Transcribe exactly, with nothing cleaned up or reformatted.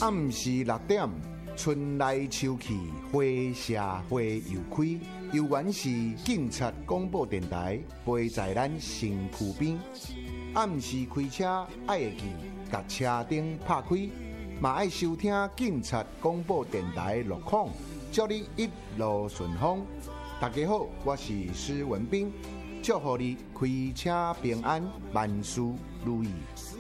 暗时六点，春来秋去，花谢花又开。由原是警察广播电台，陪在咱身躯边。暗时开车爱会记，甲车灯拍开，嘛爱收听警察广播电台路况，祝你一路顺风。大家好，我是施文斌，祝福你开车平安，万事如意。